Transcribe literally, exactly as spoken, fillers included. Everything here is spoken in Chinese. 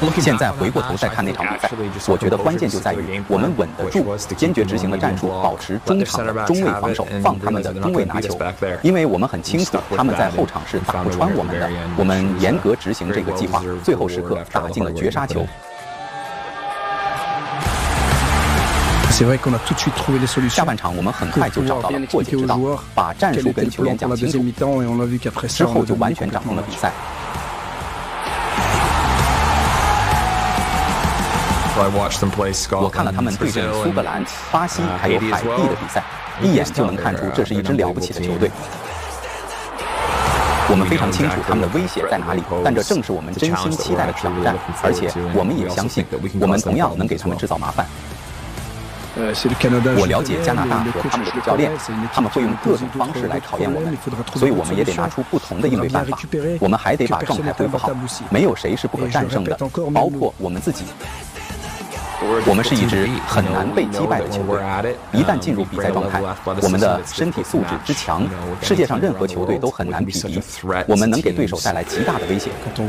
现在回过头再看那场比赛，我觉得关键就在于我们稳得住，坚决执行了战术，保持中场的中卫防守，放他们的中卫拿球。因为我们很清楚他们在后场是打不穿我们的，我们严格执行这个计划，最后时刻打进了绝杀球。 下半场我们很快就找到了破解之道，把战术跟球员讲清楚，之后就完全掌控了比赛。我看了他们对阵苏格兰、巴西还有海地的比赛，一眼就能看出这是一支了不起的球队。 我们非常清楚他们的威胁在哪里，但这正是我们真心期待的挑战，而且我们也相信，我们同样能给他们制造麻烦。 我了解加拿大和他们的主教练，他们会用各种方式来考验我们，所以我们也得拿出不同的应对办法。我们还得把状态恢复好，没有谁是不可战胜的，包括我们自己。我们是一支很难被击败的球队，一旦进入比赛状态，我们的身体素质之强，世界上任何球队都很难匹敌。我们能给对手带来极大的威胁。